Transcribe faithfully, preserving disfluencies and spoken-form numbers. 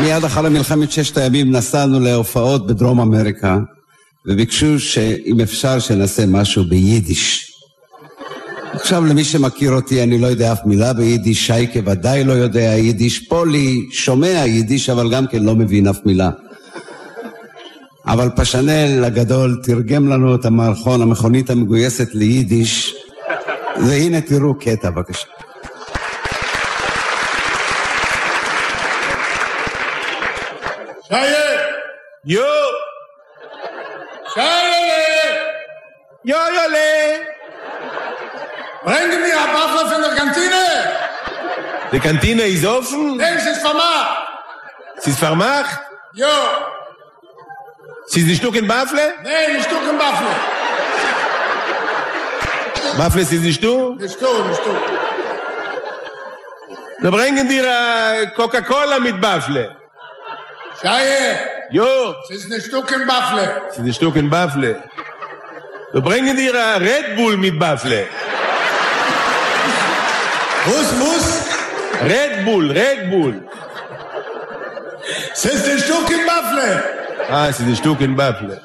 מיד אחרי מלחמת ששת הימים נסענו להופעות בדרום אמריקה, וביקשו שאם אפשר שנעשה משהו ביידיש. עכשיו למי שמכיר אותי, אני לא יודע אף מילה ביידיש, שייקה ודאי לא יודע יידיש, פולי שומע יידיש אבל גם כן לא מבין אף מילה. אבל פשנל הגדול תרגם לנו את המערכון, המכונית המגויסת ליידיש, והנה תראו קטע בבקשה. Scheiße! Jo! Scheiße! Jojole! Bringen mir ein Waffel von der Kantine! Die Kantine ist offen? Nein, es ist vermacht! Sie ist vermacht? Jo! Sie ist ein Stück in Wafle? Nein, ein Stück im Waffel! Wafle ist nicht du? Nicht du, nicht du. Da bringen dir äh, Coca-Cola mit Wafle. Scheiße! Jo! Es ist ein Stück im Waffel! Sie ist ein Stück in Wafle. Da bringen dir äh, Red Bull mit Wafle. Was, was? Red Bull, Red Bull. Es ist ein Stück im Waffel! Ah, es ist ein Stück in Wafle.